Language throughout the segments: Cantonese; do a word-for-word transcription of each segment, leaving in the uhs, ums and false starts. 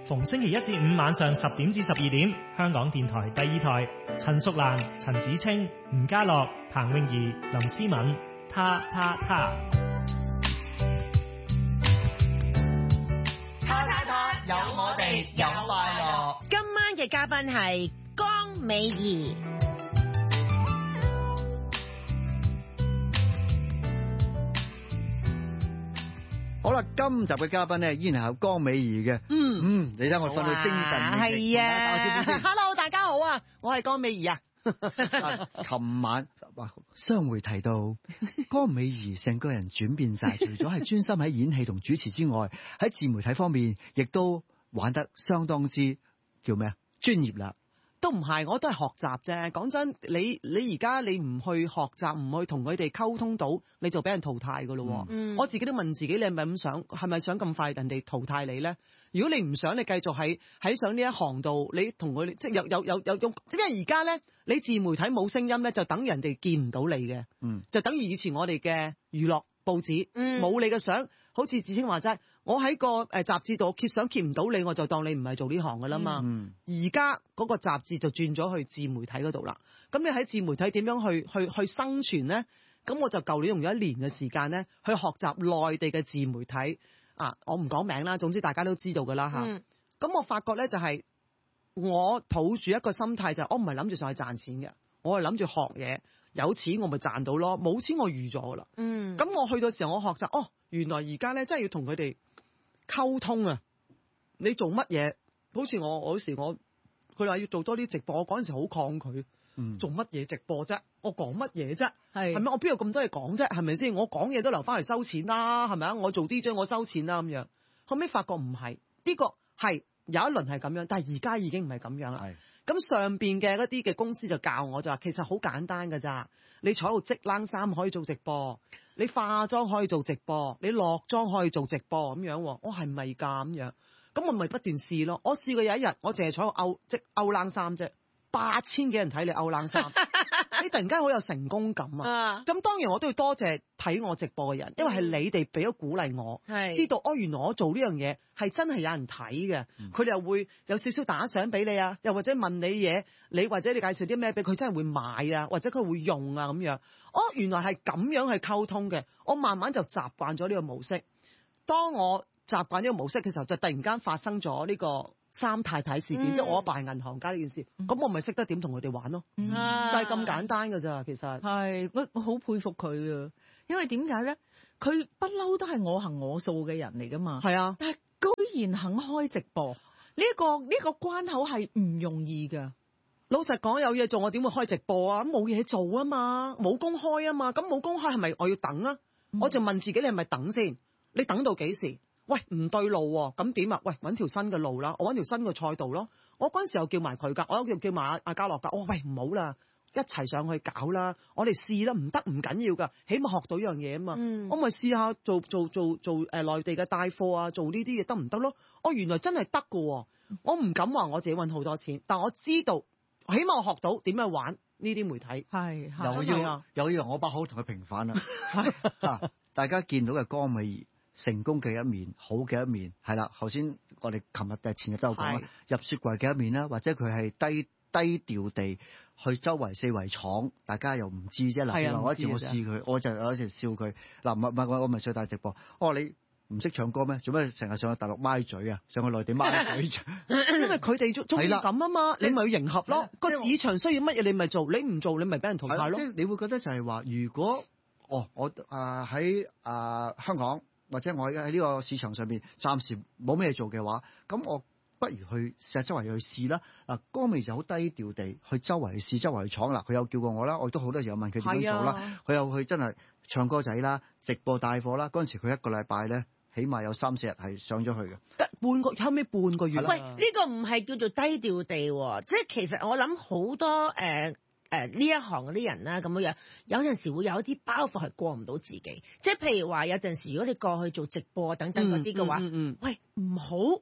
逢星期一至五晚上十點至十二點，香港電台第二台，陳淑蘭、陳子清、吳家樂、彭詠儀、林思敏，他他他。 他他他有我哋有快樂。 今晚嘅嘉賓係江美儀。 好啦，今集嘅嘉賓咧依然係有江美儀嘅。 嗯嗯，你睇我瞓到精神， 係啊。Hello， 大家好啊，我係江美儀啊。 琴晚哇，雙會提到江美儀成個人轉變晒，除咗係專心喺演戲同主持之外，喺自媒體方面亦都玩得相當之叫咩啊？專業啦。 都唔係，我都係學習啫。講真，你你而家你唔去學習，唔去同佢哋溝通到，你就俾人淘汰噶咯。嗯、我自己都問自己，你係咪咁想？係咪想咁快人哋淘汰你咧？如果你唔想，你繼續喺喺上呢一行度，你同佢哋即係有有有有種，因為而家咧，你自媒體冇聲音咧，就等人哋見唔到你嘅。嗯，就等於以前我哋嘅娛樂報紙，冇、嗯、你嘅相。好似子清話齋，我喺個誒雜誌度揭相揭唔到你，我就當你唔係做呢行噶啦嘛。而家嗰個雜誌就轉咗去自媒體嗰度啦。咁你喺自媒體點樣去去去生存咧？咁我就舊年用咗一年嘅時間咧，去學習內地嘅自媒體啊。我唔講名啦，總之大家都知道噶啦嚇。咁、嗯啊、我發覺咧就係、是、我抱住一個心態就係、是、我唔係諗住上去賺錢嘅，我係諗住學嘢。有錢我咪賺到咯，冇錢我預咗噶啦。嗯，咁我去到時候我學習，哦，原來而家咧真係要同佢哋溝通啊！你做乜嘢？好似我我有時我佢話要做多啲直播，我嗰陣時好抗拒。嗯，做乜嘢直播啫？我講乜嘢啫？係係咪？我邊有咁多嘢講啫？係咪先？我講嘢都留翻嚟收錢啦，係咪啊？我做 D J 我收錢啦咁樣。後尾發覺唔係，呢個係有一輪係咁樣，但係而家已經唔係咁樣啦。係。咁上邊嘅一啲嘅公司就教我就話，其實好簡單㗎咋，你坐喺度織冷衫可以做直播，你化妝可以做直播，你落妝可以做直播咁樣。我係咪㗎咁樣？咁我咪不斷試咯。我試過有一日，我淨係坐喺度勾織勾冷衫啫，八千幾人睇你勾冷衫，你突然間好有成功感啊！咁當然我都要多謝睇我直播嘅人，因為係你哋俾咗鼓勵我，知道哦原來我做呢樣嘢係真係有人睇嘅，佢哋又會有少少打賞俾你啊，又或者問你嘢，你或者你介紹啲咩俾佢，真係會買啊，或者佢會用啊咁樣。哦原來係咁樣去溝通嘅，我慢慢就習慣咗呢個模式。當我習慣呢個模式嘅時候，就突然間發生咗呢個三太太事件，嗯、即係我阿爸係銀行家呢件事，咁、嗯、我咪識得點同佢哋玩咯，嗯、就係咁簡單㗎咋，其實係我我好佩服佢啊，因為點解咧？佢不嬲都係我行我素嘅人嚟噶嘛，係啊，但係居然肯開直播，呢、呢個呢、呢個關口係唔容易㗎。 老實講，有嘢做我點會開直播啊？咁冇嘢做啊嘛，冇公開啊嘛，咁冇公開係咪我要等啊？嗯、我就問自己，你係咪等先？你等到幾時？喂，唔對路喎、啊，咁點啊？喂，揾條新嘅路啦，我揾條新嘅賽道咯。我嗰陣時又叫埋佢㗎，我又叫埋阿阿嘉樂㗎。我話喂，唔好啦，一齊上去搞啦，我哋試啦，唔得唔緊要㗎，起碼學到一樣嘢啊嘛。嗯、我咪試下做做做做誒、呃、內地嘅帶貨啊，做呢啲嘢得唔得咯？我原來真係得㗎喎，我唔敢話我自己揾好多錢，但我知道，起碼我學到點樣玩呢啲媒體。係又要又要我把口同佢平反啦。啊，大家見到嘅江美儀成功嘅一面，好嘅一面，係啦。頭先我哋琴日定前日都有講啦，入雪櫃嘅一面啦，或者佢係低低調地去周圍四圍闖，大家又唔知啫。嗱，我一次我試佢，我就有一次笑佢。嗱，唔係唔係我我咪上大直播。我話你唔識唱歌咩？做咩成日上去大陸咪嘴啊？上去內地咪嘴？ 因為佢哋中中意咁啊嘛，你咪要迎合咯。個市場需要乜嘢，你咪做。你唔做，你咪俾人淘汰咯。 即係你會覺得就係話，如果哦，我啊喺啊香港。或者我喺呢個市場上面暫時冇咩做嘅話，咁我不如去試下周圍去試啦。嗱，江美就好低調地去周圍去試，周圍去闖啦。佢有叫過我啦，我亦都好多時有問佢點樣做啦。佢有去真係唱歌仔啦、直播帶貨啦。嗰陣時佢一個禮拜咧，起碼有三四日係上咗去嘅。 半個後尾半個月。 喂，呢、呢個唔係叫做低調地喎，即係其實我諗好多誒。呃誒呢、呃、一行嗰啲人啦，咁樣樣有陣時會有一啲包袱係過唔到自己，即係譬如話有陣時如果你過去做直播等等嗰啲嘅話，嗯嗯嗯、喂唔好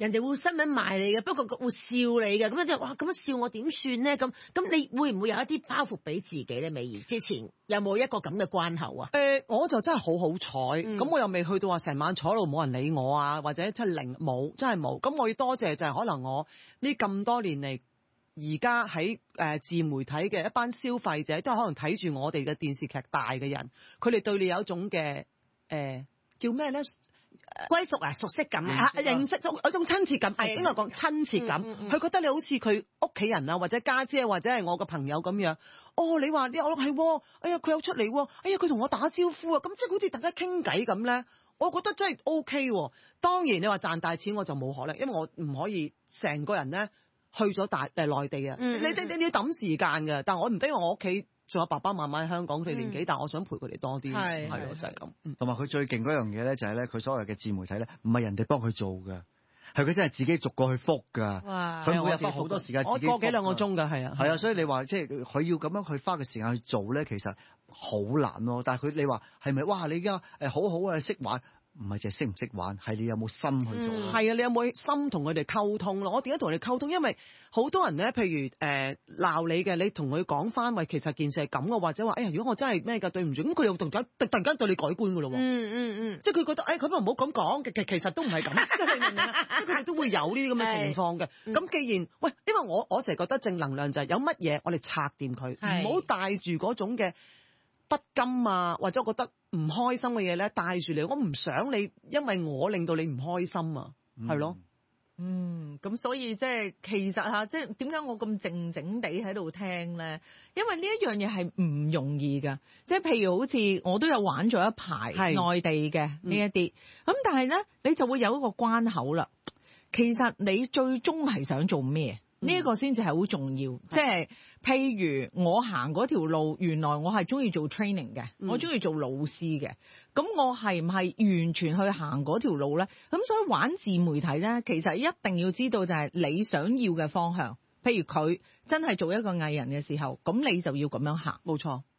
人哋會新聞賣你嘅，不過會笑你嘅，咁樣就哇咁樣笑我點算咧？咁咁你會唔會有一啲包袱俾自己咧？美儀之前有冇一個咁嘅關口啊？ 誒、呃，我就真係好好彩，咁、 嗯、 我又未去到話成晚坐喺度冇人理我啊，或者即係零冇，真係冇。咁我要多謝就係可能我呢咁多年嚟。而家喺誒自媒體嘅一班消費者，都係可能睇住我哋嘅電視劇大嘅人，佢哋對你有一種嘅誒、呃、叫咩咧？ 歸屬啊，熟悉感啊，認識到有種親切感，係應該講親切感。佢、嗯嗯嗯、覺得你好似佢屋企人啊，或者家姐，姐或者係我個朋友咁樣。哦，你話你我係，哎呀佢有出嚟，哎呀佢同我打招呼啊，咁即係好似大家傾偈咁咧。我覺得真係 O K。當然你話賺大錢我就冇可能，因為我唔可以成個人咧。去咗大誒內地啊！嗯、你你你要揼時間嘅，但係我唔得，因為我屋企仲有爸爸媽媽喺香港，佢哋年紀大，我想陪佢哋多啲，係係咯，就係咁。 同埋佢最勁嗰樣嘢咧，就係咧，佢所謂嘅自媒體咧，唔係人哋幫佢做㗎，係佢真係自己逐個去覆㗎。哇！佢每日花好多時間自己覆， 我個幾兩個鐘㗎，係啊。 係啊，所以你話即係佢要咁樣去花嘅時間去做咧，其實好難咯。但係佢你話係咪？哇！你而家誒好好啊，你識玩。唔係淨係識唔識玩，係你有冇心去做。 係、嗯、啊，你有冇心同佢哋溝通咯？我點解同佢哋溝通？因為好多人咧，譬如誒鬧、呃、你嘅，你同佢講翻，喂，其實件事係咁嘅，或者話，哎呀，如果我真係咩㗎，對唔住，咁佢又突然突然間對你改觀㗎咯喎。嗯嗯嗯，即係佢覺得，哎，佢唔好咁講，其其實都唔係咁，即係你明唔明啊？即係佢哋都會有呢啲咁嘅情況嘅。咁既然，喂，因為我我成日覺得正能量就係有乜嘢，我哋拆掂佢，唔好帶住嗰種嘅不甘啊，或者我覺得唔開心嘅嘢咧，帶住你，我唔想你，因為我令到你唔開心啊，係、嗯、咯， 嗯，咁所以即係其實嚇，即係點解我咁靜靜地喺度聽咧？因為呢一樣嘢係唔容易㗎，即係譬如好似我都有玩咗一排內地嘅呢一啲，咁、嗯、但係咧你就會有一個關口啦。其實你最終係想做咩？呢、這、一個先至係好重要，即係譬如我行嗰條路，原來我係中意做 training 嘅、嗯，我中意做老師嘅，咁我係唔係完全去行嗰條路咧？咁所以玩自媒體咧，其實一定要知道就係你想要嘅方向。譬如佢真係做一個藝人嘅時候，咁你就要咁樣行， 冇錯。